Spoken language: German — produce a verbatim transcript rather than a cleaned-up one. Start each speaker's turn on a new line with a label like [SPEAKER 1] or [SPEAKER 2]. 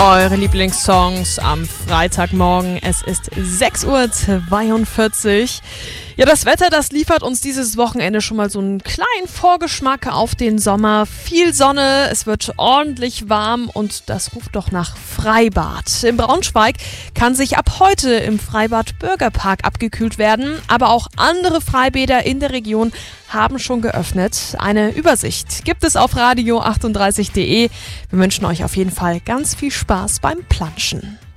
[SPEAKER 1] Eure Lieblingssongs am Freitagmorgen. Es ist sechs Uhr zweiundvierzig. Ja, das Wetter, das liefert uns dieses Wochenende schon mal so einen kleinen Vorgeschmack auf den Sommer. Viel Sonne, es wird ordentlich warm und das ruft doch nach Freibad. In Braunschweig kann sich ab heute im Freibad Bürgerpark abgekühlt werden, aber auch andere Freibäder in der Region haben schon geöffnet. Eine Übersicht gibt es auf radio achtunddreißig punkt de. Wir wünschen euch auf jeden Fall ganz viel Spaß beim Planschen.